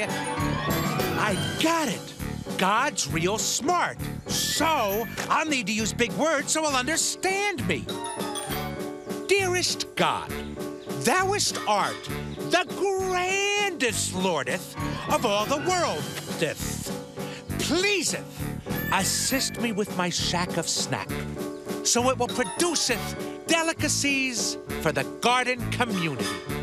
I got it. God's real smart. So I'll need to use big words so he'll understand me. Dearest God, thouest art the grandest lordeth of all the worldeth. Pleaseth, assist me with my shack of snack, so it will produceth delicacies for the garden community.